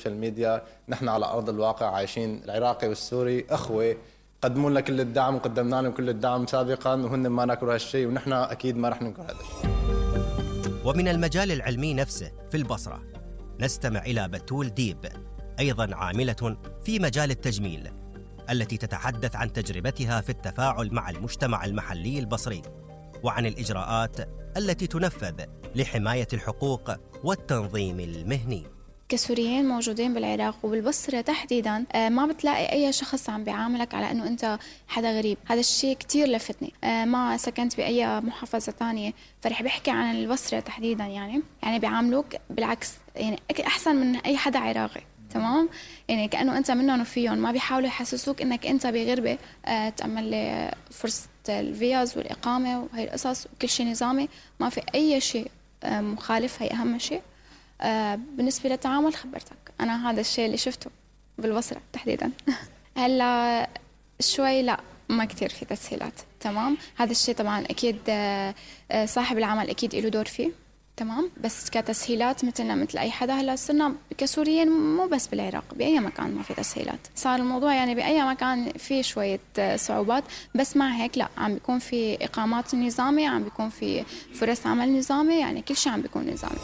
السوشيال ميديا. نحن على أرض الواقع عايشين، العراقي والسوري أخوة، قدموا لنا كل الدعم وقدمنا لهم كل الدعم سابقا، وهن ما ناكلوا هالشيء، ونحن أكيد ما رح ننكر هذا الشيء. ومن المجال العلمي نفسه في البصرة نستمع إلى بتول ديب، أيضا عاملة في مجال التجميل، التي تتحدث عن تجربتها في التفاعل مع المجتمع المحلي البصري وعن الإجراءات التي تنفذ لحماية الحقوق والتنظيم المهني. كسوريين موجودين بالعراق وبالبصرة تحديداً ما بتلاقي أي شخص عم بيعاملك على أنه أنت حدا غريب. هذا الشيء كتير لفتني. ما سكنت بأي محافظة تانية، فرح بحكي عن البصرة تحديداً. يعني بيعاملوك بالعكس، يعني أحسن من أي حدا عراقي. تمام، يعني كأنه أنت منهم وفيهم، ما بيحاولوا يحسسوك أنك أنت بغربة تأمل لي فرصة الفيز والإقامة وهي القصص وكل شيء نظامي، ما في أي شيء مخالف. هي أهم شيء. بالنسبة للتعامل خبرتك أنا هذا الشيء اللي شفته بالبصرة تحديدا. هلا شوي لا، ما كتير في تسهيلات. تمام، هذا الشيء طبعا أكيد صاحب العمل أكيد له دور فيه. تمام، بس كتسهيلات مثلنا مثل أي حدا. هلا صرنا كسوريين مو بس بالعراق، بأي مكان ما في تسهيلات. صار الموضوع يعني بأي مكان في شوية صعوبات، بس مع هيك لا، عم بيكون في إقامات نظامي، عم بيكون في فرص عمل نظامي، يعني كل شيء عم بيكون نظامي.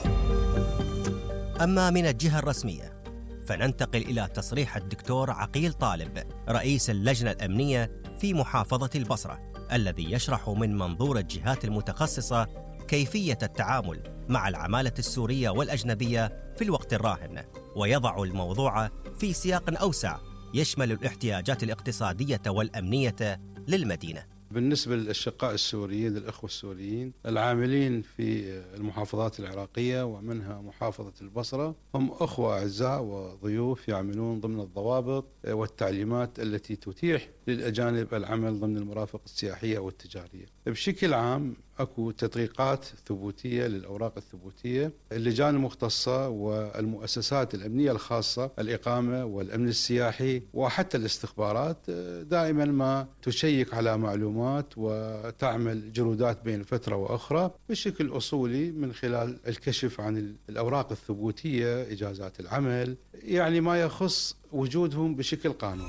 أما من الجهة الرسمية فننتقل إلى تصريح الدكتور عقيل طالب، رئيس اللجنة الأمنية في محافظة البصرة، الذي يشرح من منظور الجهات المتخصصة كيفية التعامل مع العمالة السورية والأجنبية في الوقت الراهن، ويضع الموضوع في سياق أوسع يشمل الاحتياجات الاقتصادية والأمنية للمدينة. بالنسبة للأشقاء السوريين، الأخوة السوريين العاملين في المحافظات العراقية ومنها محافظة البصرة، هم أخوة أعزاء وضيوف يعملون ضمن الضوابط والتعليمات التي تتيح للأجانب العمل ضمن المرافق السياحية والتجارية. بشكل عام أكو تدقيقات ثبوتية للأوراق الثبوتية. اللجان المختصة والمؤسسات الأمنية الخاصة، الإقامة والأمن السياحي وحتى الاستخبارات، دائما ما تشيك على معلومات وتعمل جرودات بين فترة وأخرى بشكل أصولي من خلال الكشف عن الأوراق الثبوتية، إجازات العمل، يعني ما يخص وجودهم بشكل قانوني.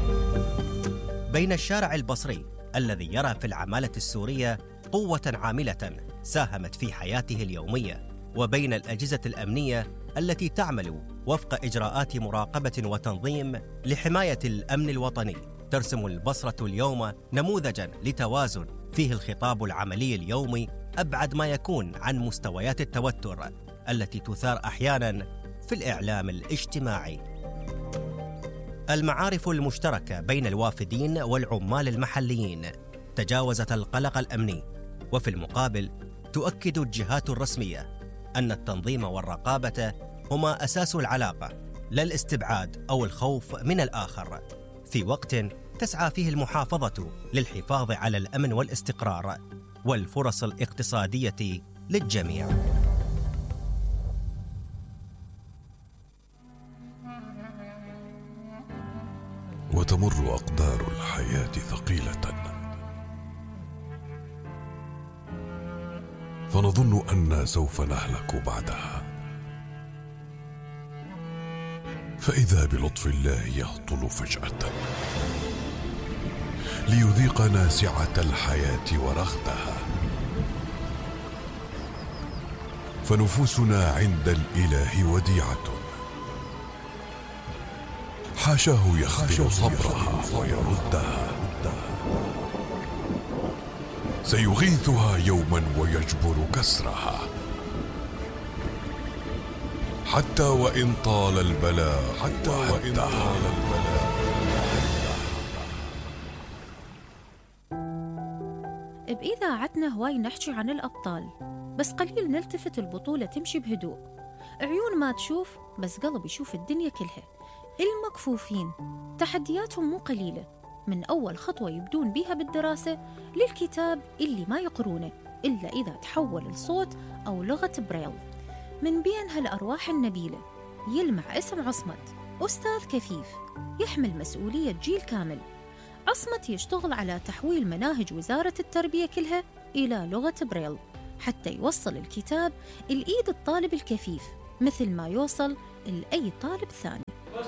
بين الشارع البصري الذي يرى في العمالة السورية قوة عاملة ساهمت في حياته اليومية، وبين الأجهزة الأمنية التي تعمل وفق إجراءات مراقبة وتنظيم لحماية الأمن الوطني، ترسم البصرة اليوم نموذجاً لتوازن فيه الخطاب العملي اليومي أبعد ما يكون عن مستويات التوتر التي تثار أحياناً في الإعلام الاجتماعي. المعارف المشتركة بين الوافدين والعمال المحليين تجاوزت القلق الأمني، وفي المقابل تؤكد الجهات الرسمية أن التنظيم والرقابة هما أساس العلاقة، لا الاستبعاد أو الخوف من الآخر، في وقت تسعى فيه المحافظة للحفاظ على الأمن والاستقرار والفرص الاقتصادية للجميع. وتمر أقدار الحياة ثقيلة، فنظن أننا سوف نهلك بعدها، فإذا بلطف الله يهطل فجأة ليذيقنا سعة الحياة ورغدها، فنفوسنا عند الإله وديعة، حاشاه يخذل صبرها ويردها، سيغيثها يوما ويجبر كسرها، حتى وإن طال البلاء بإذاعتنا هواي نحكي عن الأبطال، بس قليل نلتفت البطولة تمشي بهدوء، عيون ما تشوف بس قلب يشوف الدنيا كلها. المكفوفين تحدياتهم مو قليلة، من أول خطوة يبدون بيها بالدراسة للكتاب اللي ما يقرونه إلا إذا تحول لصوت أو لغة بريل. من بين هالأرواح النبيلة يلمع اسم عصمت، أستاذ كفيف يحمل مسؤولية جيل كامل. عصمت يشتغل على تحويل مناهج وزارة التربية كلها إلى لغة بريل حتى يوصل الكتاب لإيد الطالب الكفيف، مثل ما يوصل لأي طالب ثاني.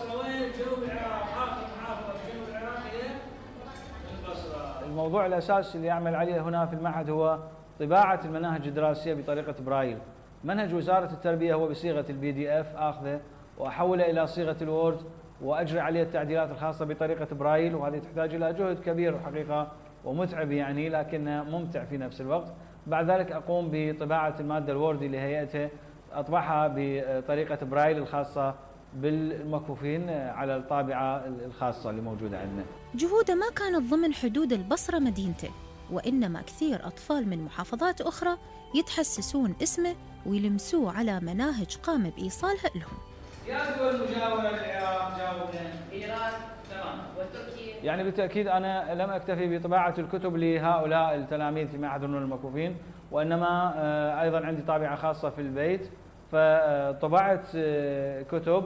الموضوع الأساسي اللي يعمل عليه هنا في المعهد هو طباعة المناهج الدراسية بطريقة برايل. منهج وزارة التربية هو بصيغة الPDF آخذه وأحوله إلى صيغة الوورد وأجري عليه التعديلات الخاصة بطريقة برايل، وهذه تحتاج إلى جهد كبير حقيقة ومتعب يعني، لكنه ممتع في نفس الوقت. بعد ذلك أقوم بطباعة المادة الوردي لهيئته، أطبعها بطريقة برايل الخاصة بالمكفوفين على الطابعة الخاصة اللي موجودة عندنا. جهوده ما كانت ضمن حدود البصرة مدينته، وإنما كثير أطفال من محافظات أخرى يتحسسون اسمه ويلمسوه على مناهج قام بإيصالها لهم. يا دول مجاورة للعراق جاوبنا. إيران تمام، وتركيا. يعني بالتأكيد أنا لم أكتفي بطباعة الكتب لهؤلاء التلاميذ في معهد النور المكفوفين، وإنما أيضا عندي طابعة خاصة في البيت، فطبعت كتب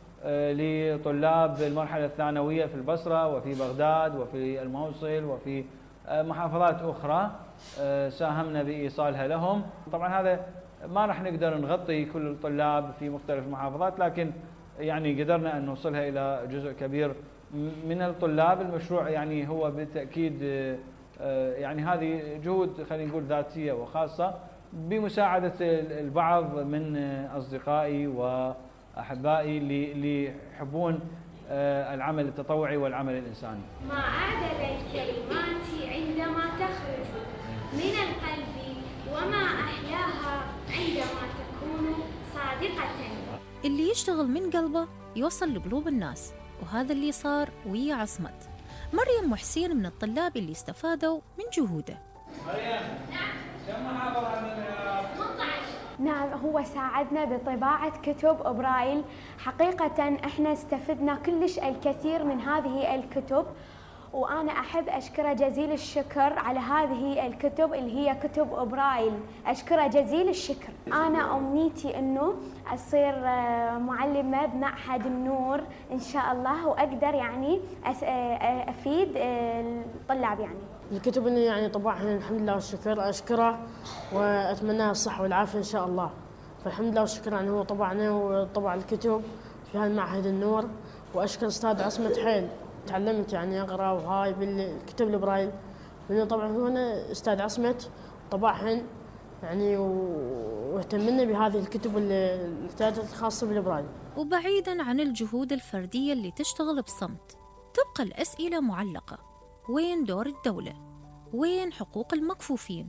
لطلاب المرحلة الثانوية في البصرة وفي بغداد وفي الموصل وفي محافظات أخرى ساهمنا بإيصالها لهم. طبعا هذا ما راح نقدر نغطي كل الطلاب في مختلف المحافظات، لكن يعني قدرنا أن نوصلها إلى جزء كبير من الطلاب. المشروع يعني هو بالتأكيد يعني هذه جهود خلينا نقول ذاتية وخاصة بمساعدة البعض من أصدقائي وأحبائي اللي يحبون العمل التطوعي والعمل الإنساني. ما أعدل الكلمات عندما تخرج من القلب، وما أحلاها عندما تكون صادقة. اللي يشتغل من قلبه يوصل لقلوب الناس، وهذا اللي صار ويا عصمت. مريم وحسين من الطلاب اللي استفادوا من جهوده. مريم، نعم، كم محافظة عندنا؟ 18. نعم، هو ساعدنا بطباعة كتب برايل. حقيقة احنا استفدنا كلش الكثير من هذه الكتب، وأنا أحب أشكره جزيل الشكر على هذه الكتب اللي هي كتب برايل. أشكره جزيل الشكر. أنا أمنيتي أنه أصير معلمة بمعهد النور إن شاء الله، وأقدر يعني أفيد الطلاب. يعني الكتب اللي يعني طبعها الحمد لله والشكر أشكره، وأتمنى الصحة والعافية إن شاء الله. فالحمد لله والشكر يعني هو طبعنا وطبع الكتب في هذا المعهد النور. وأشكر أستاذ عصمت حيل، تعلمت يعني أقرأ وهاي بالكتب البرايل، لأنه طبعا هو أنا أستاذ عصمت طبعهن يعني، واهتمنا بهذه الكتب الكتابات الخاصة بالبرايل. وبعيداً عن الجهود الفردية اللي تشتغل بصمت، تبقى الأسئلة معلقة: وين دور الدولة؟ وين حقوق المكفوفين؟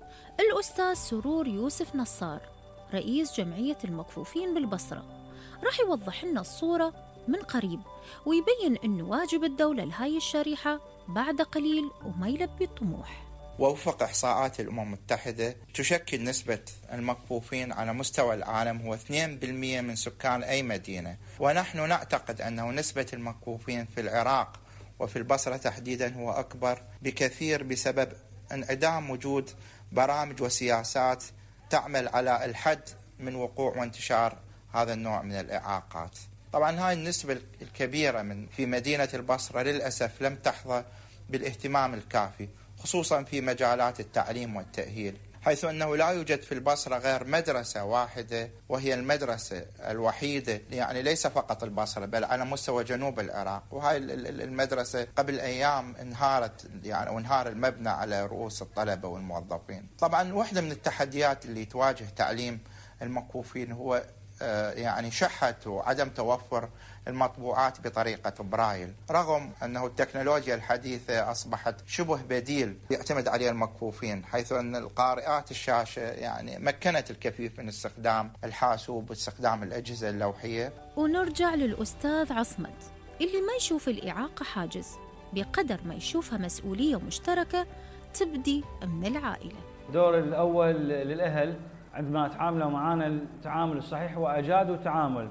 الأستاذ سرور يوسف نصار رئيس جمعية المكفوفين بالبصرة راح يوضح لنا الصورة من قريب، ويبين أنه واجب الدولة لهاي الشريحة بعد قليل وما يلبي الطموح. ووفق إحصاءات الأمم المتحدة تشكل نسبة المكفوفين على مستوى العالم هو 2% من سكان أي مدينة، ونحن نعتقد أنه نسبة المكفوفين في العراق وفي البصرة تحديدا هو أكبر بكثير بسبب انعدام وجود برامج وسياسات تعمل على الحد من وقوع وانتشار هذا النوع من الإعاقات. طبعا هاي النسبة الكبيرة في مدينة البصرة للأسف لم تحظى بالاهتمام الكافي، خصوصا في مجالات التعليم والتأهيل، حيث أنه لا يوجد في البصرة غير مدرسة واحدة، وهي المدرسة الوحيدة يعني ليس فقط البصرة بل على مستوى جنوب العراق. وهاي المدرسة قبل أيام انهارت يعني، وانهار المبنى على رؤوس الطلبة والموظفين. طبعا واحدة من التحديات اللي تواجه تعليم المكفوفين هو يعني شحة وعدم توفر المطبوعات بطريقة برايل، رغم أنه التكنولوجيا الحديثة أصبحت شبه بديل يعتمد عليه المكفوفين، حيث أن القارئات الشاشة يعني مكنت الكفيف من استخدام الحاسوب واستخدام الأجهزة اللوحية. ونرجع للأستاذ عصمت اللي ما يشوف الإعاقة حاجز بقدر ما يشوفها مسؤولية مشتركة تبدي من العائلة. الدور الأول للأهل عندما تعاملوا معنا التعامل الصحيح وأجادوا تعامل.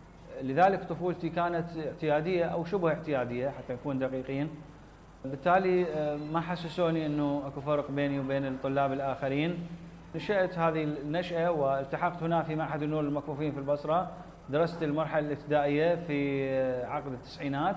لذلك طفولتي كانت اعتيادية أو شبه اعتيادية حتى نكون دقيقين، بالتالي ما حسسوني أنه أكو فرق بيني وبين الطلاب الآخرين. نشأت هذه النشأة والتحقت هنا في معهد النور للمكفوفين في البصرة. درست المرحلة الابتدائية في عقد التسعينات،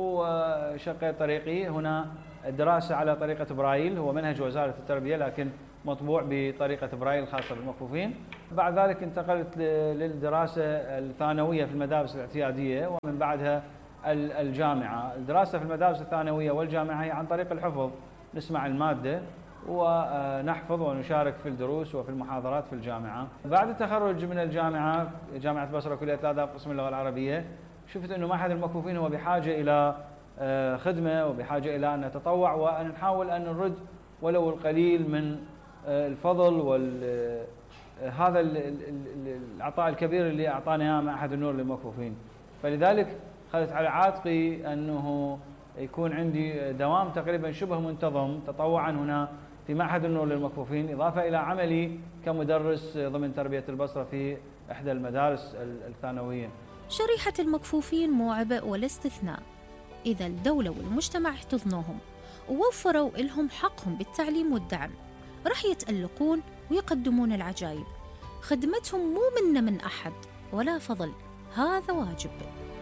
وشقيت طريقي هنا الدراسة على طريقة برايل، هو منهج وزارة التربية لكن مطبوع بطريقة برايل خاصة بالمكفوفين. بعد ذلك انتقلت للدراسة الثانوية في المدارس الاعتيادية، ومن بعدها الجامعة. الدراسة في المدارس الثانوية والجامعة هي عن طريق الحفظ، نسمع المادة ونحفظ ونشارك في الدروس وفي المحاضرات في الجامعة. بعد التخرج من الجامعة، جامعة بصرة كلية الآداب قسم اللغة العربية، شفت أنه معهد المكفوفين هو بحاجة إلى خدمة وبحاجة إلى أن نتطوع وأن نحاول أن نرد ولو القليل من الفضل هذا العطاء الكبير اللي أعطانا إياه معهد النور للمكفوفين. فلذلك خذت على عاتقي أنه يكون عندي دوام تقريبا شبه منتظم تطوعا هنا في معهد النور للمكفوفين، إضافة إلى عملي كمدرس ضمن تربية البصرة في إحدى المدارس الثانوية. شريحة المكفوفين مو عبء ولا استثناء. إذا الدولة والمجتمع احتضنوهم ووفروا لهم حقهم بالتعليم والدعم، رح يتألقون ويقدمون العجائب. خدمتهم مو منا من أحد ولا فضل، هذا واجب.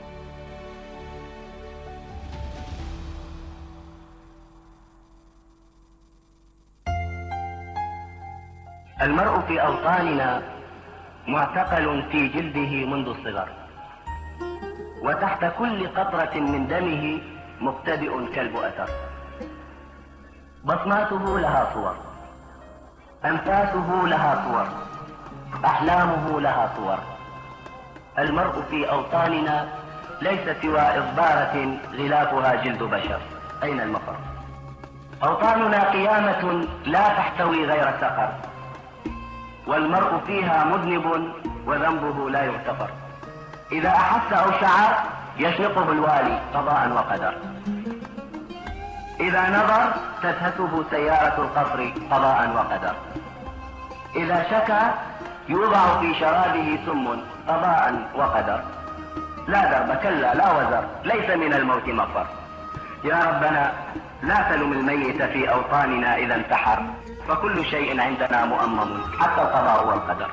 المرء في أوطاننا معتقل في جلده منذ الصغر، وتحت كل قطرة من دمه مبتدئ كلب أثر. بصماته لها صور، أنفاسه لها صور، أحلامه لها صور. المرء في أوطاننا ليس سوى إضبارة غلافها جلد بشر. أين المفر؟ أوطاننا قيامة لا تحتوي غير سقر، والمرء فيها مذنب وذنبه لا يغتفر. إذا أحس أو شعر يشنقه الوالي قضاء وقدر. إذا نظر تدهسه سيارة القصر قضاء وقدر. إذا شكى يوضع في شرابه سم قضاء وقدر. لا درب كلا لا وزر، ليس من الموت مفر. يا ربنا لا تلم الميت في أوطاننا إذا انتحر، فكل شيء عندنا مؤمم حتى القضاء والقدر.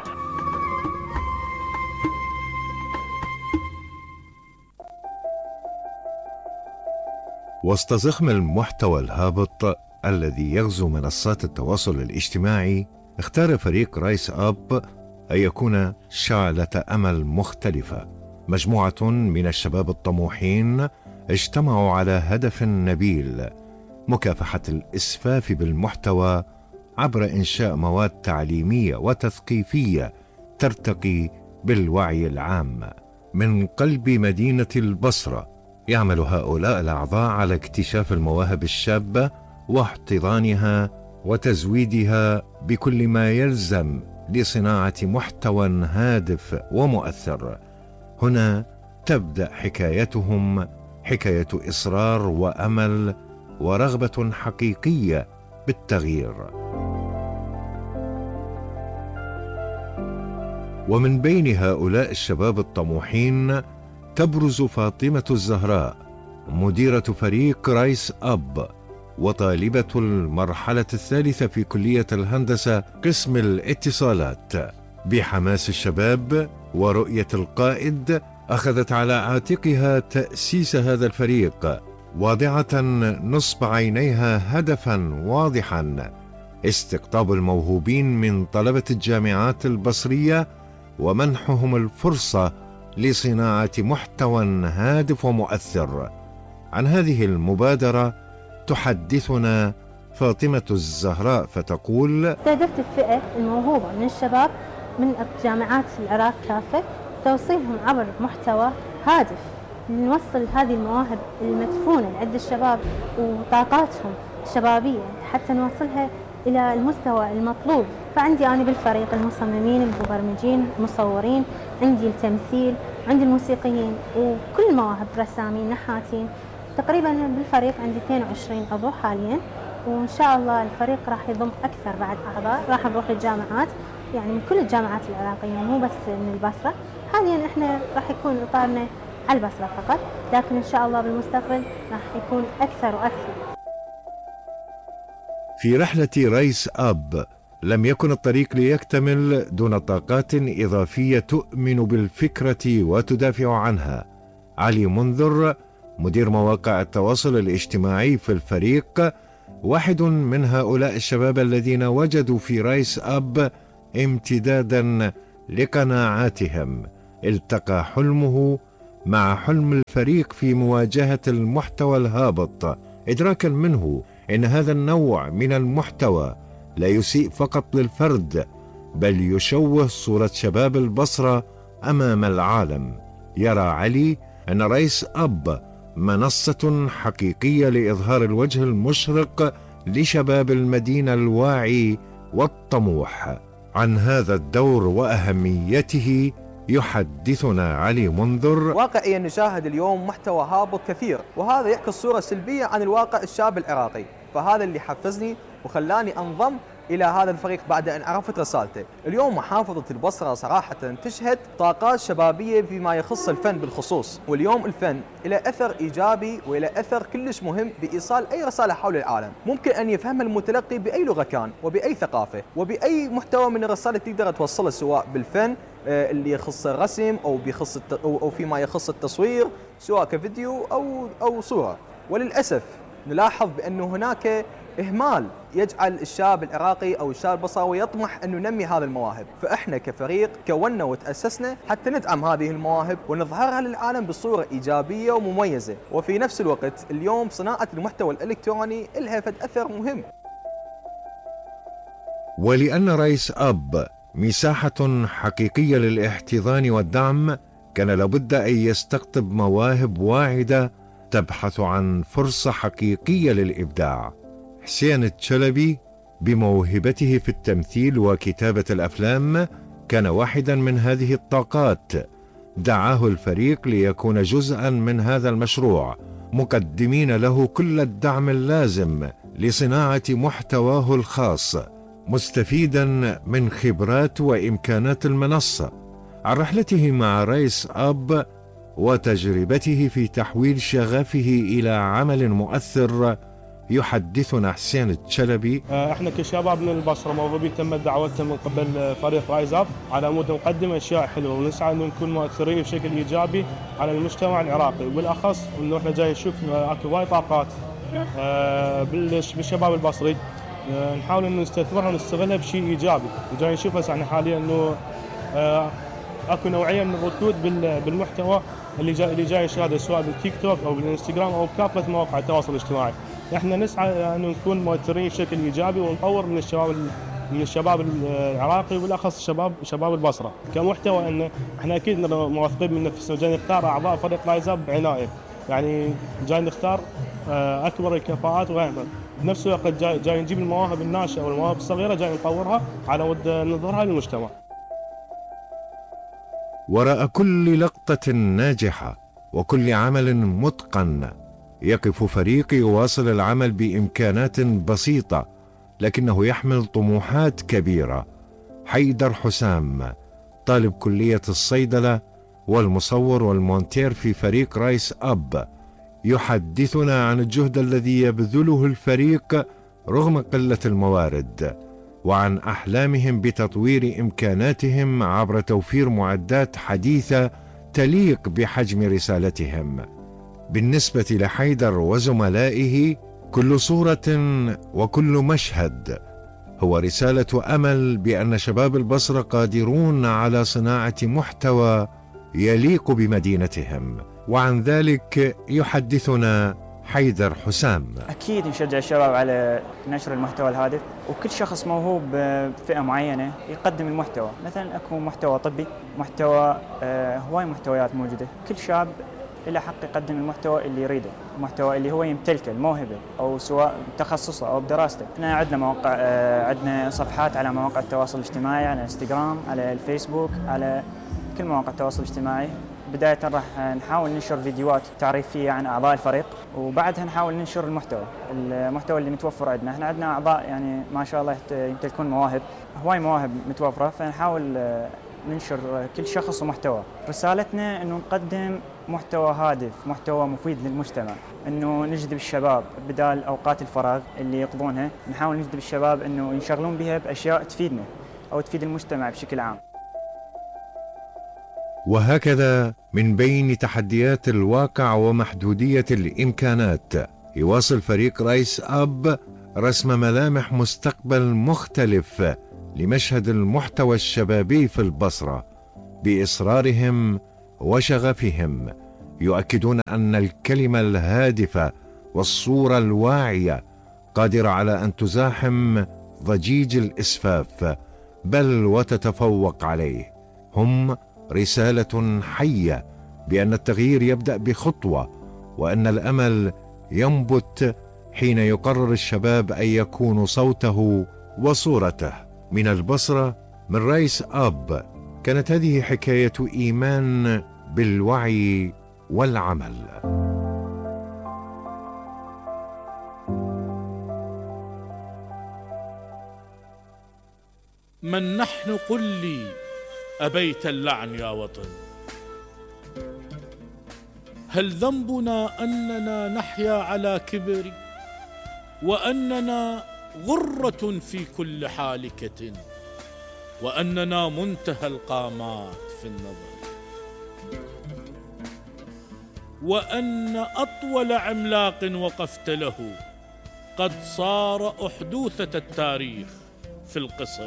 وسط زخم المحتوى الهابط الذي يغزو منصات التواصل الاجتماعي، اختار فريق رايس أب أن يكون شعلة أمل مختلفة. مجموعة من الشباب الطموحين اجتمعوا على هدف نبيل: مكافحة الإسفاف بالمحتوى عبر إنشاء مواد تعليمية وتثقيفية ترتقي بالوعي العام. من قلب مدينة البصرة يعمل هؤلاء الأعضاء على اكتشاف المواهب الشابة واحتضانها وتزويدها بكل ما يلزم لصناعة محتوى هادف ومؤثر. هنا تبدأ حكايتهم، حكاية إصرار وأمل ورغبة حقيقية بالتغيير. ومن بين هؤلاء الشباب الطموحين تبرز فاطمة الزهراء، مديرة فريق رايس أب وطالبة المرحلة الثالثة في كلية الهندسة قسم الاتصالات. بحماس الشباب ورؤية القائد أخذت على عاتقها تأسيس هذا الفريق، واضعة نصب عينيها هدفا واضحا: استقطاب الموهوبين من طلبة الجامعات البصرية ومنحهم الفرصة لصناعة محتوى هادف ومؤثر. عن هذه المبادرة تحدثنا فاطمة الزهراء فتقول: استهدفت الفئة الموهوبة من الشباب من جامعات العراق كافة، توصيلهم عبر محتوى هادف لنوصل هذه المواهب المدفونة عند الشباب وطاقاتهم الشبابية حتى نوصلها إلى المستوى المطلوب. فعندي أنا بالفريق المصممين، المبرمجين، المصورين، عندي التمثيل، عندي الموسيقيين وكل المواهب، رسامين، نحاتين. تقريبا بالفريق عندي 22 عضو حاليا، وإن شاء الله الفريق راح يضم أكثر بعد أعضاء. راح نروح للجامعات، يعني من كل الجامعات العراقية مو بس من البصرة. حاليا احنا راح يكون إطارنا على البصرة فقط، لكن إن شاء الله بالمستقبل راح يكون أكثر وأكثر. في رحلة رايس أب لم يكن الطريق ليكتمل دون طاقات إضافية تؤمن بالفكرة وتدافع عنها. علي منذر، مدير مواقع التواصل الاجتماعي في الفريق، واحد من هؤلاء الشباب الذين وجدوا في رايس أب امتدادا لقناعاتهم، التقى حلمه مع حلم الفريق في مواجهة المحتوى الهابط، إدراكا منه أن هذا النوع من المحتوى لا يسيء فقط للفرد بل يشوه صورة شباب البصرة أمام العالم. يرى علي أن رايس أب منصة حقيقية لإظهار الوجه المشرق لشباب المدينة الواعي والطموح. عن هذا الدور وأهميته يحدثنا علي منذر. واقعيا نشاهد اليوم محتوى هابط كثير، وهذا يعكس صورة سلبية عن الواقع الشاب العراقي، فهذا اللي حفزني وخلاني أنضم إلى هذا الفريق بعد أن عرفت رسالته. اليوم محافظة البصرة صراحة تشهد طاقات شبابية فيما يخص الفن بالخصوص، واليوم الفن إلى أثر إيجابي وإلى أثر كلش مهم بإيصال أي رسالة حول العالم، ممكن أن يفهمها المتلقي بأي لغة كان وبأي ثقافة وبأي محتوى من الرسالة تقدر توصله، سواء بالفن اللي يخص الرسم أو فيما يخص التصوير، سواء كفيديو أو صورة. وللأسف نلاحظ بأن هناك إهمال يجعل الشاب العراقي أو الشاب البصراوي يطمح أن ننمي هذه المواهب، فإحنا كفريق كونا وتأسسنا حتى ندعم هذه المواهب ونظهرها للعالم بصورة إيجابية ومميزة. وفي نفس الوقت اليوم صناعة المحتوى الإلكتروني لها أثر مهم. ولأن رايس أب مساحة حقيقية للاحتضان والدعم، كان لابد أن يستقطب مواهب واعدة تبحث عن فرصة حقيقية للإبداع. حسين الشلبي بموهبته في التمثيل وكتابة الأفلام كان واحدا من هذه الطاقات، دعاه الفريق ليكون جزءا من هذا المشروع، مقدمين له كل الدعم اللازم لصناعة محتواه الخاص، مستفيدا من خبرات وإمكانات المنصة. عن رحلته مع رايس أب وتجربته في تحويل شغفه إلى عمل مؤثر يحدثنا حسين الشلبي. احنا كشباب من البصره موهوبين، تم دعوتنا من قبل فريق رايس أب على مود نقدم اشياء حلوه ونسعى انه نكون مؤثرين بشكل ايجابي على المجتمع العراقي، وبالاخص انه احنا جاي نشوف اكو وايد طاقات بالشباب البصري، نحاول انه نستثمرها ونستغلها بشيء ايجابي. وجاي نشوف هسه احنا حاليا انه اكو نوعيه من الركود بالمحتوى اللي جاي نشاهده سواء بالتيك توك او بالانستغرام او بكافه مواقع التواصل الاجتماعي. احنا نسعى انه نكون مؤثرين بشكل ايجابي ونطور من الشباب العراقي وبالاخص شباب البصره كمحتوى. ان احنا اكيد موافقين من نفسنا، جاي نختار اعضاء فريق رايس أب بعنايه، يعني جاي نختار اكبر الكفاءات بنفس الوقت جاي نجيب المواهب الناشئه والمواهب الصغيره جاي نطورها على ود نظهرها للمجتمع. وراء كل لقطة ناجحة وكل عمل متقن يقف فريق يواصل العمل بإمكانات بسيطة لكنه يحمل طموحات كبيرة. حيدر حسام طالب كلية الصيدلة والمصور والمونتير في فريق رايس أب يحدثنا عن الجهد الذي يبذله الفريق رغم قلة الموارد، وعن أحلامهم بتطوير إمكاناتهم عبر توفير معدات حديثة تليق بحجم رسالتهم. بالنسبة لحيدر وزملائه كل صورة وكل مشهد هو رسالة أمل بأن شباب البصرة قادرون على صناعة محتوى يليق بمدينتهم. وعن ذلك يحدثنا حيدر حسام. أكيد نشجع الشباب على نشر المحتوى الهادف، وكل شخص موهوب بفئة معينة يقدم المحتوى. مثلا أكو محتوى طبي، محتوى هواي محتويات موجودة، كل شاب له حق يقدم المحتوى اللي يريده، المحتوى اللي هو يمتلكه، الموهبة أو سواء بتخصصه أو بدراسته. احنا عندنا مواقع، عندنا صفحات على مواقع التواصل الاجتماعي، على انستغرام، على الفيسبوك، على كل مواقع التواصل الاجتماعي. بداية راح نحاول ننشر فيديوهات تعريفية عن أعضاء الفريق، وبعدها نحاول ننشر المحتوى اللي متوفر عندنا. احنا عندنا أعضاء يعني ما شاء الله يمتلكون مواهب، هواي مواهب متوفرة، فنحاول ننشر كل شخص ومحتوى. رسالتنا انه نقدم محتوى هادف، محتوى مفيد للمجتمع، انه نجذب الشباب بدال اوقات الفراغ اللي يقضونها، نحاول نجذب الشباب انه ينشغلون بها باشياء تفيدنا او تفيد المجتمع بشكل عام. وهكذا من بين تحديات الواقع ومحدودية الإمكانات يواصل فريق رايس أب رسم ملامح مستقبل مختلف لمشهد المحتوى الشبابي في البصرة بإصرارهم وشغفهم، يؤكدون أن الكلمة الهادفة والصورة الواعية قادرة على أن تزاحم ضجيج الإسفاف بل وتتفوق عليه. هم رسالة حية بأن التغيير يبدأ بخطوة، وأن الأمل ينبت حين يقرر الشباب أن يكونوا صوته وصورته. من البصرة، من رايس أب، كانت هذه حكاية إيمان بالوعي والعمل. من نحن قل لي أبيت اللعن يا وطن؟ هل ذنبنا أننا نحيا على كبر، وأننا غرة في كل حالكة، وأننا منتهى القامات في النظر، وأن أطول عملاق وقفت له قد صار أحدوثة التاريخ في القصر؟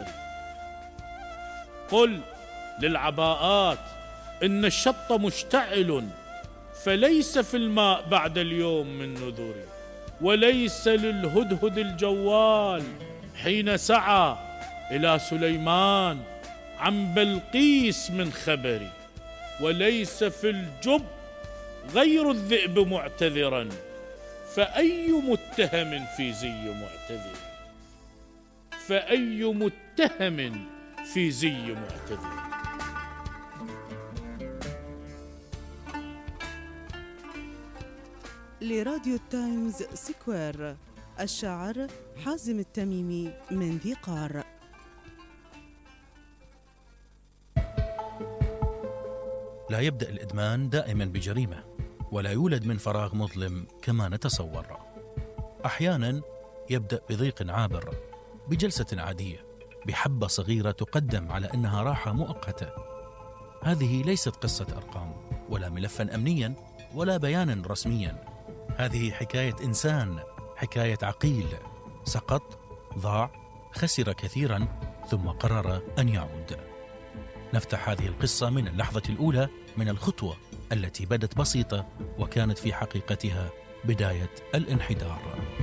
قل للعباءات إن الشط مشتعل، فليس في الماء بعد اليوم من نذر، وليس للهدهد الجوال حين سعى إلى سليمان عن بلقيس من خبر، وليس في الجب غير الذئب معتذرا، فأي متهم في زي معتذر، فأي متهم في زي معتذر. لراديو التايمز سكوير، الشاعر حازم التميمي من ذي قار. لا يبدأ الإدمان دائما بجريمة، ولا يولد من فراغ مظلم كما نتصور. أحيانا يبدأ بضيق عابر، بجلسة عادية، بحبة صغيرة تقدم على أنها راحة مؤقتة. هذه ليست قصة أرقام، ولا ملفا أمنيا، ولا بيانا رسميا. هذه حكاية إنسان، حكاية عقيل، سقط، ضاع، خسر كثيرا، ثم قرر أن يعود. نفتح هذه القصة من اللحظة الأولى، من الخطوة التي بدت بسيطة وكانت في حقيقتها بداية الانحدار.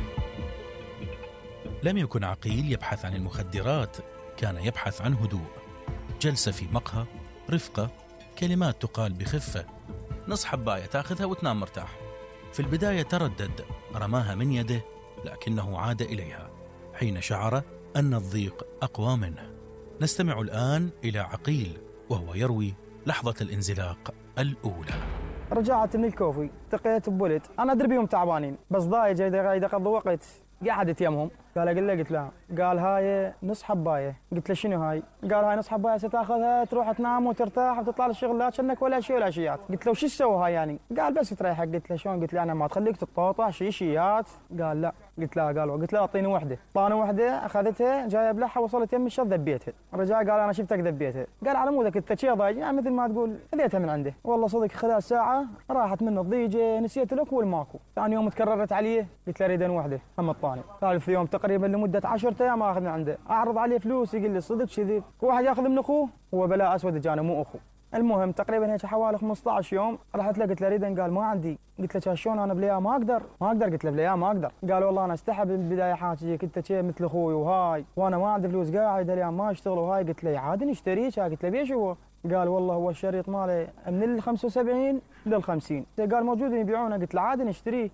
لم يكن عقيل يبحث عن المخدرات، كان يبحث عن هدوء، جلسة في مقهى، رفقة، كلمات تقال بخفة، نص حباية تأخذها وتنام مرتاح. في البداية تردد، رماها من يده، لكنه عاد إليها حين شعر أن الضيق أقوى منه. نستمع الآن إلى عقيل وهو يروي لحظة الانزلاق الأولى. رجعت من الكوفي، التقيت بولد، أنا أدري بيهم تعبانين، بس ضايج إذا قضوا وقت، قعدت يمهم. قال أقول له، قلت له، قال هاي نص حباية. قلت له شنو هاي؟ قال هاي نص حباية ستاخذها تروح تنام وترتاح وتطلع للشغل، لا تشنك ولا شيء ولا شيات. قلت له وش تسوي هاي يعني؟ قال بس تريحك. قلت له شلون؟ قلت له أنا ما تخليك تتقاطع شيات. قال لا. قلت له قلت له أعطيني وحدة. أعطاني وحدة، أخذتها جاية بلحها، وصلت يم الشط ذبيتها. رجع قال أنا شفتك ذبيتها. قال على مودك أنت شي ضايج، يعني مثل ما تقول خذيتها من عنده. والله صدق خلال ساعة راحت منه الضيجة، نسيت الأكل والماكو. ثاني يوم تكررت عليه، قلت له أريد وحدة، هم الطاني. ثالث يوم تقريبا لمدة 10 أيام اخذ من عنده، اعرض عليه فلوس، يقول لي صدق كذي، واحد ياخذ من اخوه، هو بلاء اسود جانا مو اخو. المهم تقريبا هيك حوالي 15 يوم، رحت له قلت له اريد، قال ما عندي. قلت له شلون انا بالايام ما اقدر. قلت له بالايام ما اقدر. قال والله انا استحى بالبدايه حاجيك انت شيء مثل اخوي وهاي، وانا ما عندي فلوس قاعد الايام ما اشتغل وهاي. قلت له عادي نشتريك. قلت له بيش هو؟ قال والله هو الشريط ماله من ال 75 لل 50. قال موجودين يبيعونه. قلت له عادي نشتريه.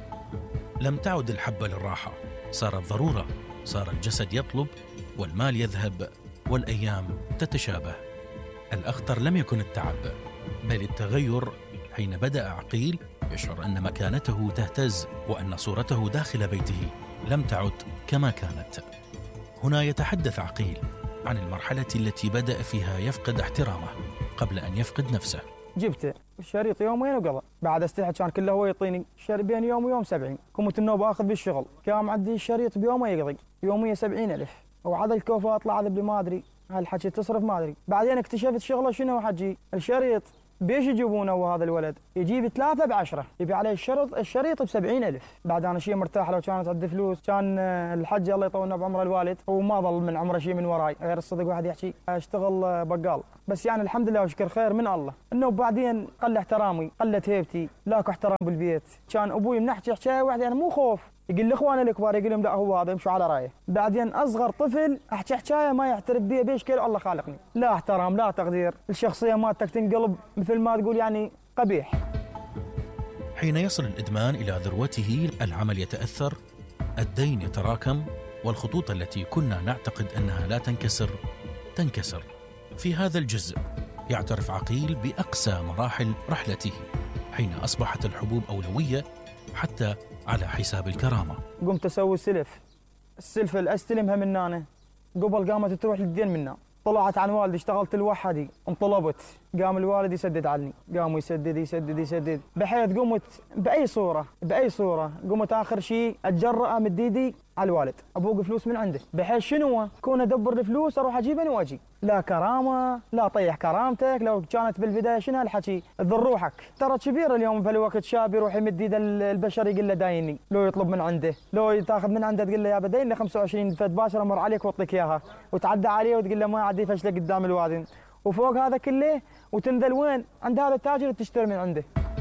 لم تعد الحبة للراحة، صارت ضرورة، صار الجسد يطلب والمال يذهب والأيام تتشابه. الأخطر لم يكن التعب بل التغير، حين بدأ عقيل يشعر أن مكانته تهتز وأن صورته داخل بيته لم تعد كما كانت. هنا يتحدث عقيل عن المرحلة التي بدأ فيها يفقد احترامه قبل أن يفقد نفسه. جبته الشريط يومين وقضى، بعد استحى كان كله هو يعطيني الشريط بين يوم ويوم 70. كنت النوبة آخذ بالشغل، كان معدي الشريط بيومه يقضي يومية 70,000، وعاد الكوفة أطلع ذب ما أدري هالحكي تصرف ما أدري. بعدين اكتشفت شغله شنو حجي، الشريط بيش يجيبونه هو هذا الولد؟ يجيب 3 ب10، يبي عليه الشريط ب70,000. بعد انا شيء مرتاح، لو كانت عندي فلوس كان الحج الله يطولنا بعمره الوالد هو ما ظل من عمره شيء من وراي غير الصدق. واحد يحكي اشتغل بقال، بس يعني الحمد لله وشكر خير من الله انه بعدين قل احترامي، قلت هيبتي، لاكو احترام بالبيت. كان ابوي من نحكي حكايه واحده انا مو خوف، يقول لاخوانه الكبار يقول لهم لا هو هذا يمشوا على رايه. بعدين اصغر طفل احكي حكايه ما يعترف بيها بيش كيل الله خالقني. لا احترام لا تقدير، الشخصيه مالتك تنقلب مثل ما تقول يعني قبيح. حين يصل الإدمان إلى ذروته العمل يتأثر، الدين يتراكم، والخطوط التي كنا نعتقد أنها لا تنكسر. في هذا الجزء يعترف عقيل بأقسى مراحل رحلته حين أصبحت الحبوب أولوية حتى على حساب الكرامة. قمت أسوي السلفة اللي أستلمها من أنا قبل قامت تروح للدين منا. طلعت عن والدي، اشتغلت لوحدي، انطلبت، قام الوالد يسدد عني، قام يسدد بحيث قمت بأي صورة قمت آخر شيء أتجرأ مد ايدي على الوالد، أبوق فلوس من عنده، بحيث شنو؟ كون أدبر الفلوس أروح أجيبها وأجي، لا كرامة، لا طيح كرامتك. لو كانت بالبداية شنو هالحكي؟ تضر روحك، ترى كبير اليوم في الوقت شاب يروح يمد ايد البشر يقول له دايني، لو يطلب من عنده، لو تاخذ من عنده تقول له يا بدين 25 فد باشر امر عليك واعطيك اياها، وتعدى عليه وتقول له ما عندي فشله قدام الوادي، وفوق هذا كله وتنزل وين؟ عند هذا التاجر تشتري من عنده.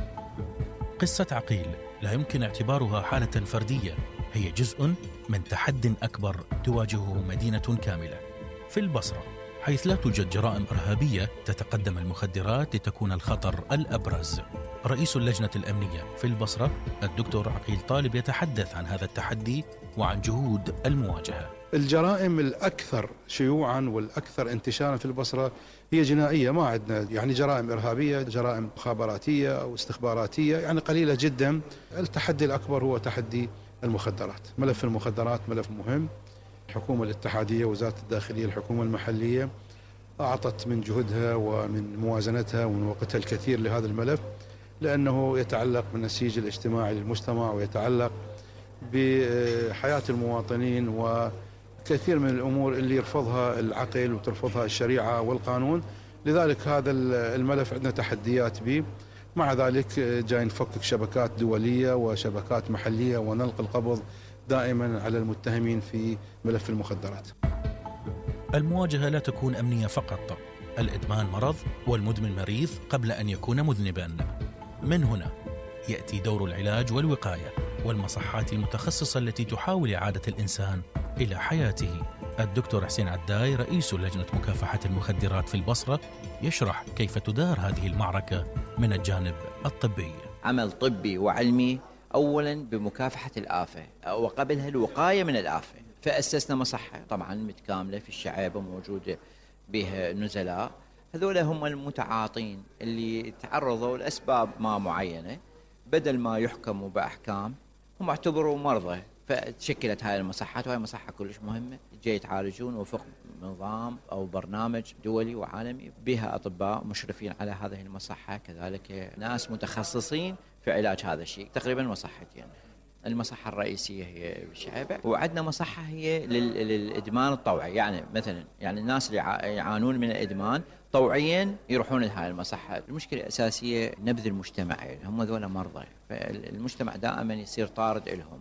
قصة عقيل لا يمكن اعتبارها حالة فردية، هي جزء من تحد أكبر تواجهه مدينة كاملة في البصرة، حيث لا توجد جرائم إرهابية تتقدم المخدرات لتكون الخطر الأبرز. رئيس اللجنة الأمنية في البصرة الدكتور عقيل طالب يتحدث عن هذا التحدي وعن جهود المواجهة. الجرائم الأكثر شيوعاً والأكثر انتشاراً في البصرة هي جنائية، ما عندنا يعني جرائم إرهابية، جرائم مخابراتية أو استخباراتية يعني قليلة جداً. التحدي الأكبر هو تحدي المخدرات. ملف المخدرات ملف مهم. الحكومة الاتحادية، وزارة الداخلية، الحكومة المحلية أعطت من جهدها ومن موازنتها ومن وقتها الكثير لهذا الملف، لأنه يتعلق بالنسيج الاجتماعي للمجتمع ويتعلق بحياة المواطنين وكثير من الأمور اللي يرفضها العقل وترفضها الشريعة والقانون. لذلك هذا الملف عندنا تحديات به. مع ذلك جاي نفكك شبكات دولية وشبكات محلية ونلقي القبض دائما على المتهمين في ملف المخدرات. المواجهة لا تكون أمنية فقط، الإدمان مرض والمدمن مريض قبل أن يكون مذنبا. من هنا يأتي دور العلاج والوقاية والمصحات المتخصصة التي تحاول إعادة الإنسان إلى حياته. الدكتور حسين عداي رئيس لجنة مكافحة المخدرات في البصرة يشرح كيف تدار هذه المعركة من الجانب الطبي. عمل طبي وعلمي أولا بمكافحة الآفة وقبلها الوقاية من الآفة، فأسسنا مصحة طبعا متكاملة في الشعيبة موجودة بها نزلاء، هذول هم المتعاطين اللي تعرضوا لأسباب ما معينة، بدل ما يحكموا بأحكام هم اعتبروا مرضى، فتشكلت هاي المصحات. وهي مصحة كلش مهمة، جاي يتعالجون وفق نظام أو برنامج دولي وعالمي بها أطباء مشرفين على هذه المصحة، كذلك ناس متخصصين في علاج هذا الشيء. تقريبا مصحتين، المصحة الرئيسية هي بالشعيبة، وعندنا مصحة هي للإدمان الطوعي، يعني مثلا يعني الناس اللي يعانون من الإدمان طوعيا يروحون لهذه المصحة. المشكلة الأساسية نبذ المجتمع، هم ذولا مرضى، فالمجتمع دائما يصير طارد لهم.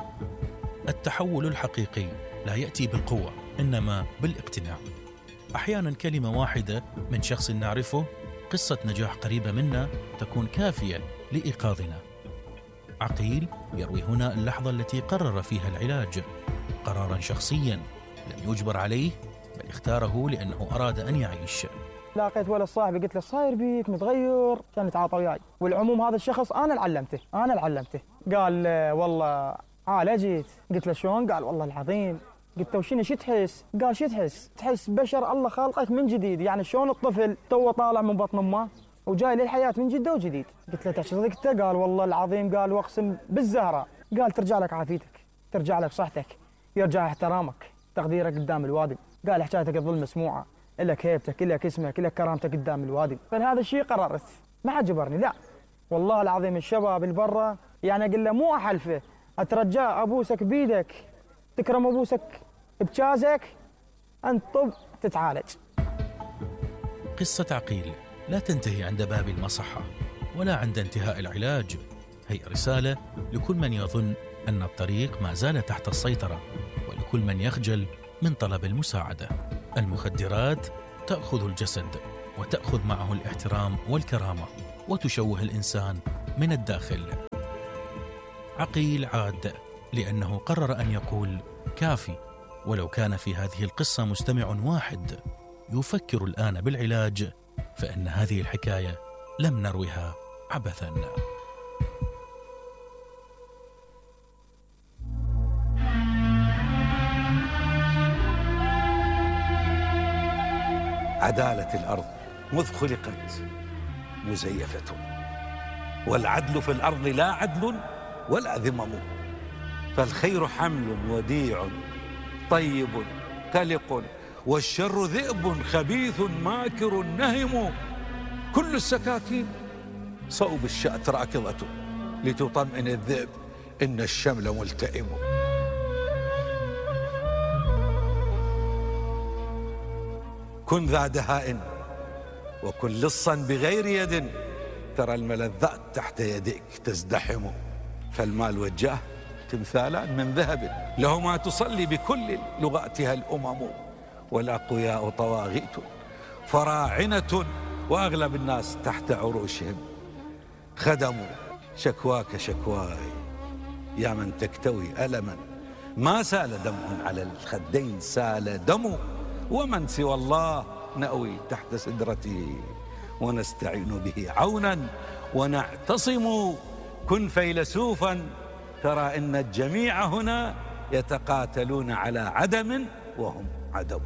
التحول الحقيقي لا يأتي بالقوة إنما بالاقتناع. أحيانا كلمة واحدة من شخص نعرفه، قصة نجاح قريبة منا تكون كافية لإيقاظنا. عقيل يروي هنا اللحظة التي قرر فيها العلاج، قرارا شخصيا لم يجبر عليه بل اختاره لأنه أراد أن يعيش. لاقيت ولد صاحبي قلت له صاير بيك متغير، كان يتعاطى وياي، والعموم هذا الشخص أنا اللي علمته. قال والله عالجت. قلت له شلون؟ قال والله العظيم. قلت له شنو تحس؟ قال شو تحس بشر الله خالقك من جديد، يعني شلون الطفل تو طالع من بطن امه وجاي للحياة من جدة وجديد. قلت له تحكي صدقته؟ قال والله العظيم. قال واقسم بالزهرة. قال ترجع لك عافيتك، ترجع لك صحتك، يرجع احترامك، تقديرك قدام الوادي. قال حكايتك الظل مسموعة، لك هيبتك، لك اسمك، لك كرامتك قدام الوادي. فهذا الشيء قررت، ما حد جبرني، لا والله العظيم. الشباب البرة يعني اقول له مو احلفه، اترجاه ابوسك بيدك، تكرم ابوسك بجازك، انت طب تتعالج. قصة عقيل لا تنتهي عند باب المصحة ولا عند انتهاء العلاج، هي رسالة لكل من يظن أن الطريق ما زال تحت السيطرة، ولكل من يخجل من طلب المساعدة. المخدرات تأخذ الجسد وتأخذ معه الاحترام والكرامة، وتشوه الإنسان من الداخل. عقيل عاد لأنه قرر أن يقول كافي، ولو كان في هذه القصة مستمع واحد يفكر الآن بالعلاج، فإن هذه الحكاية لم نروها عبثا. عدالة الأرض مذ خلقت مزيفة، والعدل في الأرض لا عدل ولا ذمم، فالخير حمل وديع طيب قلق، والشر ذئب خبيث ماكر نهم، كل السكاكين صوب الشاة راكضة، لتطمئن الذئب إن الشمل ملتئم. كن ذا دهاء وكن لصا بغير يد، ترى الملذات تحت يديك تزدحم، فالمال والجاه تمثالان من ذهب، لهما تصلي بكل لغاتها الأمم، والأقوياء طواغيت فراعنة، وأغلب الناس تحت عروشهم خدموا. شكواك شكواي يا من تكتوي ألما، ما سال دمع على الخدين سال دم، ومن سوى الله نأوي تحت سدرته، ونستعين به عونا ونعتصم. كن فيلسوفا ترى إن الجميع هنا يتقاتلون على عدم وهم عدم.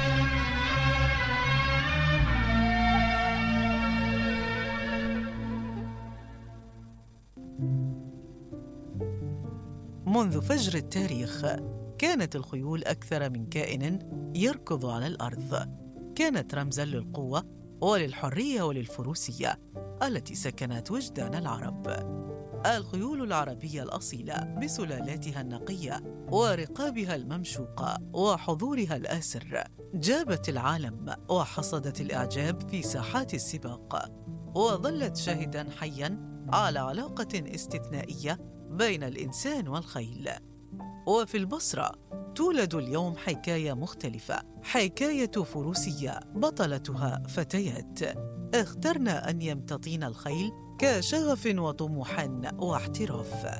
منذ فجر التاريخ كانت الخيول أكثر من كائن يركض على الأرض، كانت رمزاً للقوة وللحرية وللفروسية التي سكنت وجدان العرب. الخيول العربية الأصيلة بسلالاتها النقية ورقابها الممشوقة وحضورها الآسر جابت العالم وحصدت الإعجاب في ساحات السباق، وظلت شاهداً حياً على علاقة استثنائية بين الإنسان والخيل. وفي البصرة تولد اليوم حكاية مختلفة، حكاية فروسية بطلتها فتيات اخترن أن يمتطين الخيل كشغف وطموح واحتراف.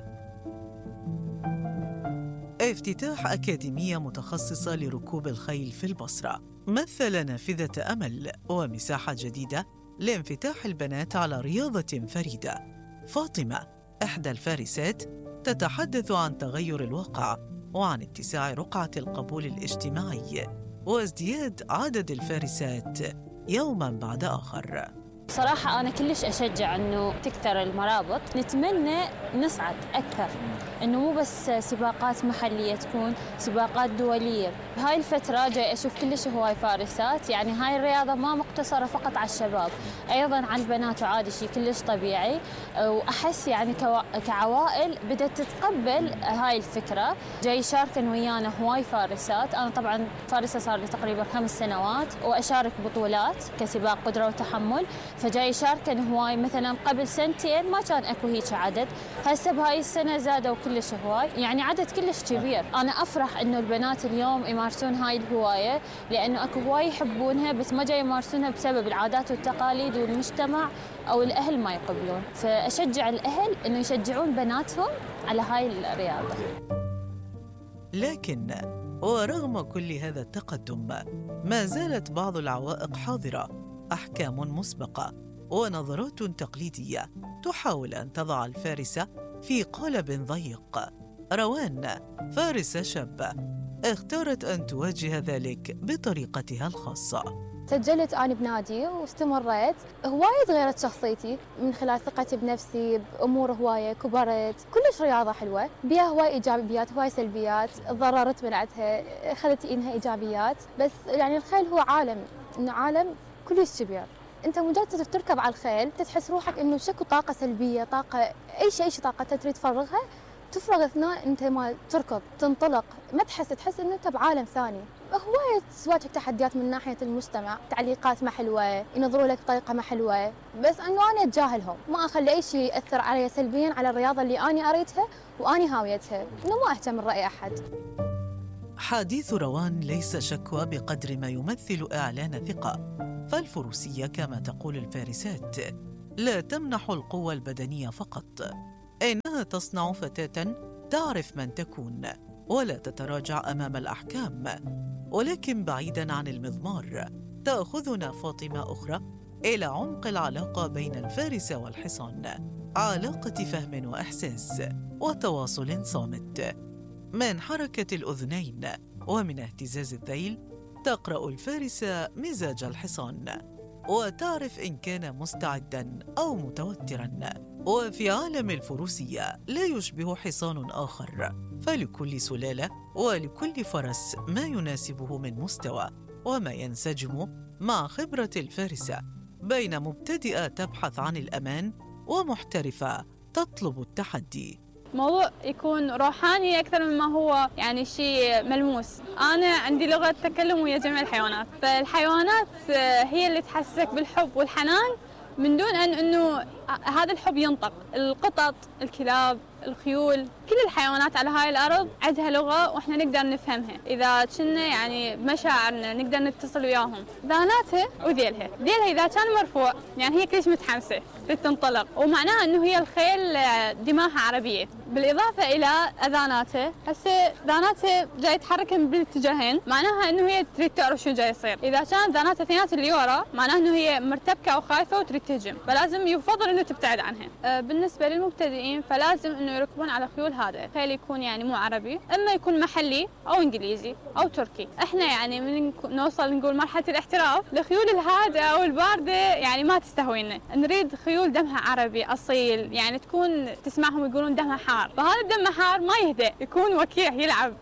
افتتاح أكاديمية متخصصة لركوب الخيل في البصرة مثل نافذة أمل ومساحة جديدة لانفتاح البنات على رياضة فريدة. فاطمة إحدى الفارسات تتحدث عن تغير الواقع وعن اتساع رقعة القبول الاجتماعي وازدياد عدد الفارسات يوماً بعد آخر. صراحة أنا كلش أشجع أنه تكثر المرابط، نتمنى نصعد أكثر، أنه مو بس سباقات محلية، تكون سباقات دولية. بهاي الفترة جاي أشوف كلش هواي فارسات، يعني هاي الرياضة ما مقتصرة فقط على الشباب، أيضاً على البنات، وعادي شيء كلش طبيعي. وأحس يعني كعوائل بدأت تتقبل هاي الفكرة، جاي يشاركن ويانا هواي فارسات. أنا طبعاً فارسة صار لي تقريباً 5 سنوات، وأشارك بطولات كسباق قدرة وتحمل، فجاي يشاركن هواي. مثلا قبل 2 سنين ما كان اكو هيك عدد، هسه بهاي السنه زادوا كلش هواي، يعني عدد كلش كبير. انا افرح انه البنات اليوم يمارسون هاي الهوايه، لانه اكو هواي يحبونها بس ما جاي يمارسونها بسبب العادات والتقاليد والمجتمع او الاهل ما يقبلون. فاشجع الاهل انه يشجعون بناتهم على هاي الرياضه. لكن ورغم كل هذا التقدم ما زالت بعض العوائق حاضره، أحكام مسبقة ونظرات تقليدية تحاول أن تضع الفارسة في قالب ضيق. روان فارسة شابة اختارت أن تواجه ذلك بطريقتها الخاصة. سجلت أنا بنادي واستمريت، هواية تغيرت شخصيتي من خلال ثقتي بنفسي، بأمور هواية كبرت. كلش رياضة حلوة، بيها هواي إيجابيات هواي سلبيات، تضررت من عندها، أخذت إنها إيجابيات. بس يعني الخيل هو عالم، إنه عالم كلش كبير. انت مجرد تركب على الخيل تحس روحك انه شكو طاقه سلبيه، طاقه اي شيء طاقه تريد تفرغها تفرغ اثناء انت ما تركض تنطلق، ما تحس ان انت بعالم ثاني. هواية تواجهك تحديات من ناحية المستمع، تعليقات ما حلوة، ينظروا لك بطريقة ما حلوة، بس أنه أنا أتجاهلهم، ما أخلي أي شيء يأثر علي سلبيا على الرياضة اللي أنا أريدها وأني هاويتها، إنه ما أهتم برأي أحد. حديث روان ليس شكوى بقدر ما يمثل إعلان ثقة، فالفروسية كما تقول الفارسات لا تمنح القوة البدنية فقط، إنها تصنع فتاة تعرف من تكون ولا تتراجع أمام الأحكام. ولكن بعيداً عن المضمار تأخذنا فاطمة أخرى إلى عمق العلاقة بين الفارسة والحصان، علاقة فهم وإحساس وتواصل صامت. من حركة الأذنين ومن اهتزاز الذيل تقرأ الفارسة مزاج الحصان وتعرف إن كان مستعداً أو متوتراً. وفي عالم الفروسية لا يشبه حصان آخر، فلكل سلالة ولكل فرس ما يناسبه من مستوى وما ينسجم مع خبرة الفارسة، بين مبتدئة تبحث عن الأمان ومحترفة تطلب التحدي. موضوع يكون روحاني أكثر مما هو يعني شيء ملموس. أنا عندي لغة تكلم ويا جميع الحيوانات، فالحيوانات هي اللي تحسسك بالحب والحنان من دون أنه هذا الحب ينطق. القطط، الكلاب، الخيول، كل الحيوانات على هاي الأرض عندها لغة وإحنا نقدر نفهمها إذا كنا يعني بمشاعرنا نقدر نتصل وياهم. ذاناتها وذيلها، ذيلها إذا كان مرفوع يعني هي كلش متحمسة تنطلق، ومعناها أنه هي الخيل دماغها عربية. بالإضافة إلى أذاناتها، هسه ذاناتها جاي تحركن بالاتجاهين، معناها أنه هي تريد تعرف شو جاي يصير. إذا كانت ذاناتها اثنينات اللي ورا معناها أنه هي مرتبكة أو خايفة وتريد تهجم، فلازم يفضل أنه تبتعد عنها. بالنسبة للمبتدئين فلازم أنه يركبون على خيول هذا، خيل يكون يعني مو عربي، اما يكون محلي او انجليزي او تركي. احنا يعني من نوصل نقول مرحله الاحتراف لخيول الهادئه او البارده يعني ما تستهوينا، نريد خيول دمها عربي اصيل، يعني تكون تسمعهم يقولون دمها حار، فهذا الدم حار ما يهدأ، يكون وكيع يلعب.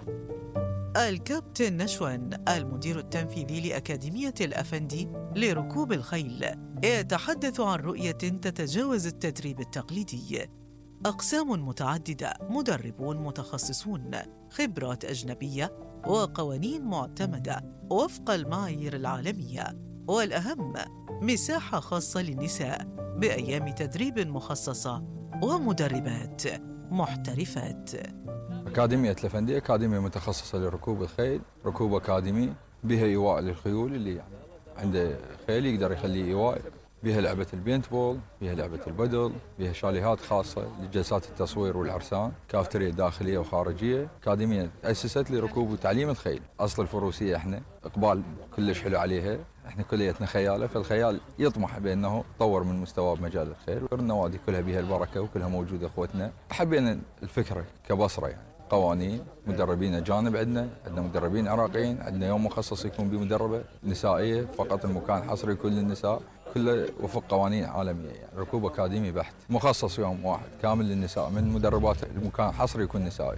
الكابتن نشوان المدير التنفيذي لأكاديمية الأفندي لركوب الخيل يتحدث عن رؤية تتجاوز التدريب التقليدي. أقسام متعددة، مدربون متخصصون، خبرات أجنبية وقوانين معتمدة وفق المعايير العالمية، والأهم مساحة خاصة للنساء بأيام تدريب مخصصة ومدربات محترفات. أكاديمية الأفندي أكاديمية متخصصة لركوب الخيل، ركوب أكاديمي بها إيواء للخيول اللي يعني عنده خيل يقدر يخليه إيواء، بها لعبة البينت بول، بها لعبة البدل، بها شاليهات خاصة لجلسات التصوير والعرسان، كافترية داخلية وخارجية. أكاديمية تأسست لركوب وتعليم الخيل. أصل الفروسية احنا إقبال كلش حلو عليها، احنا كليتنا خيالة، فالخيال يطمح بأنه يطور من مستواه بمجال الخيل، والنوادي كلها بها البركة وكلها موجودة اخوتنا. حبينا الفكرة كبصرة يعني قوانين، مدربين أجانب عندنا مدربين عراقيين، عندنا يوم مخصص يكون بمدربة نسائية فقط، المكان حصري كل النساء، كله وفق قوانين عالمية، يعني ركوب أكاديمي بحت مخصص يوم واحد كامل للنساء، من مدربات المكان حصري يكون نسائي.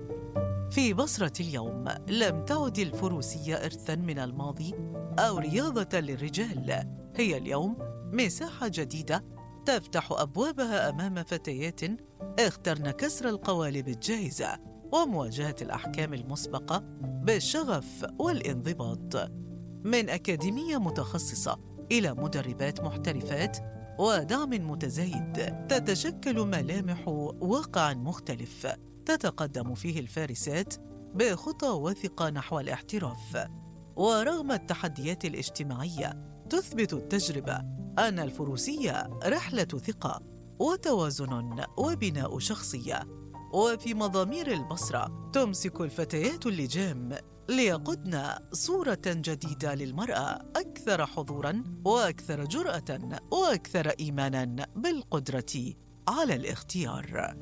في بصرة اليوم لم تعد الفروسية إرثاً من الماضي أو رياضة للرجال، هي اليوم مساحة جديدة تفتح أبوابها أمام فتيات اخترن كسر القوالب الجاهزة ومواجهة الأحكام المسبقة بالشغف والانضباط. من أكاديمية متخصصة إلى مدربات محترفات ودعم متزايد، تتشكل ملامح واقع مختلف تتقدم فيه الفارسات بخطى وثقة نحو الاحتراف. ورغم التحديات الاجتماعية تثبت التجربة أن الفروسية رحلة ثقة وتوازن وبناء شخصية. وفي مضامير البصرة تمسك الفتيات اللجام ليقودن صورة جديدة للمرأة أكثر حضوراً وأكثر جرأة وأكثر إيماناً بالقدرة على الاختيار.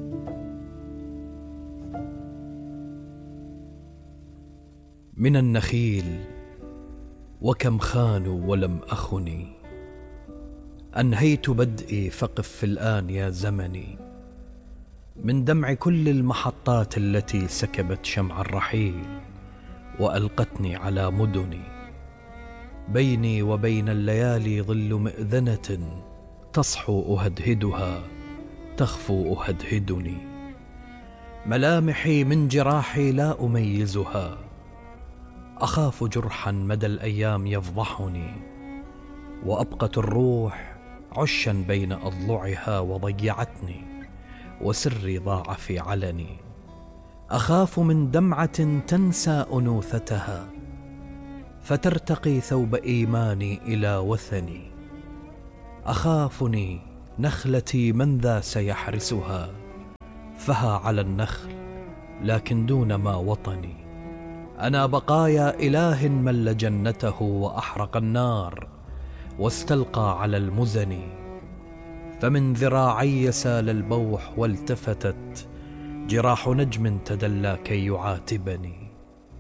من النخيل وكم خانوا ولم أخني، أنهيت بدئي فقف الآن يا زمني، من دمع كل المحطات التي سكبت شمع الرحيل وألقتني على مدني. بيني وبين الليالي ظل مئذنة تصحو أهدهدها تخفو أهدهدني، ملامحي من جراحي لا أميزها، أخاف جرحا مدى الأيام يفضحني، وأبقت الروح عشا بين أضلعها وضيعتني، وسري ضاع في علني. أخاف من دمعة تنسى أنوثتها، فترتقي ثوب إيماني إلى وثني. أخافني نخلتي من ذا سيحرسها، فها على النخل لكن دون ما وطني. أنا بقايا إله مل جنته وأحرق النار، واستلقى على المزن. فمن ذراعي سال البوح والتفتت جراح نجم تدلى كي يعاتبني.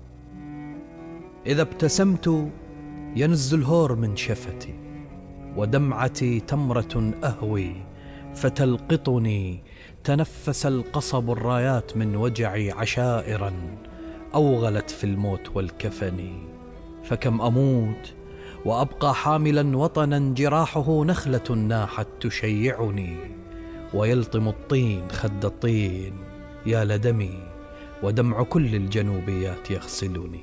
إذا ابتسمت ينز الهور من شفتي، ودمعتي تمرة أهوي فتلقطني. تنفس القصب الرايات من وجعي عشائرا أوغلت في الموت والكفن. فكم أموت وأبقى حاملا وطنا جراحه نخلة ناحت تشيعني، ويلطم الطين خد الطين يا لدمي، ودمع كل الجنوبيات يغسلني.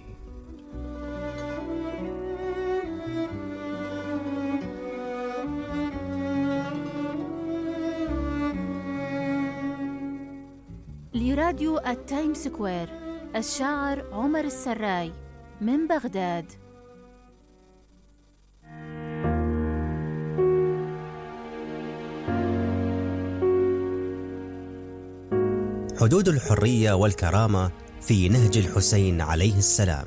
لراديو التايم سكوير، الشاعر عمر السراي من بغداد. حدود الحرية والكرامة في نهج الحسين عليه السلام.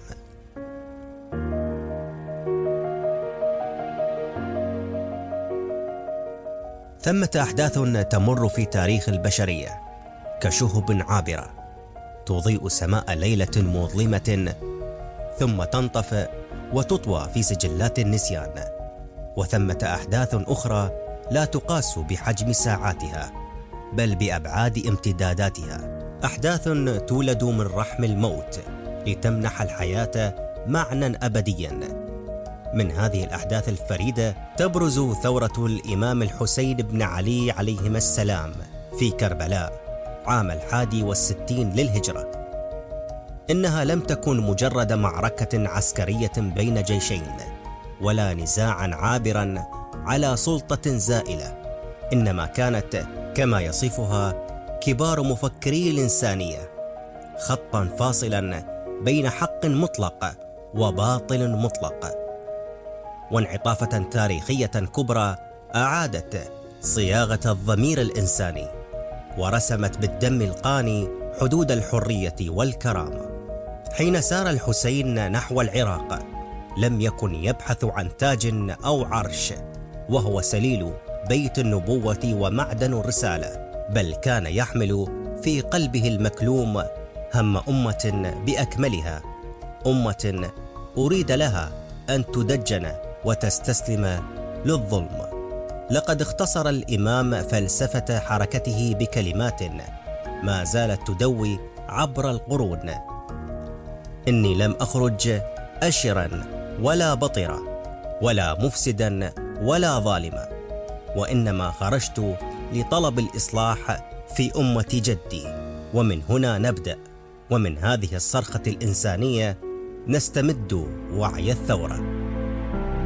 ثمة أحداث تمر في تاريخ البشرية كشهب عابرة تضيء سماء ليلة مظلمة، ثم تنطفئ وتطوى في سجلات النسيان. وثمة أحداث أخرى لا تقاس بحجم ساعاتها بل بأبعاد امتداداتها، أحداث تولد من رحم الموت لتمنح الحياة معنى أبديا. من هذه الأحداث الفريدة تبرز ثورة الإمام الحسين بن علي عليهما السلام في كربلاء عام 61 للهجرة. إنها لم تكن مجرد معركة عسكرية بين جيشين، ولا نزاعا عابرا على سلطة زائلة، إنما كانت كما يصفها كبار مفكري الإنسانية خطا فاصلا بين حق مطلق وباطل مطلق، وانعطافة تاريخية كبرى أعادت صياغة الضمير الإنساني، ورسمت بالدم القاني حدود الحرية والكرامة. حين سار الحسين نحو العراق لم يكن يبحث عن تاج أو عرش وهو سليل بيت النبوة ومعدن الرسالة، بل كان يحمل في قلبه المكلوم هم أمة بأكملها، أمة أريد لها أن تدجن وتستسلم للظلم. لقد اختصر الإمام فلسفة حركته بكلمات ما زالت تدوي عبر القرون: إني لم أخرج أشرا ولا بطرا ولا مفسدا ولا ظالما، وإنما خرجت لطلب الإصلاح في أمة جدي. ومن هنا نبدأ، ومن هذه الصرخة الإنسانية نستمد وعي الثورة.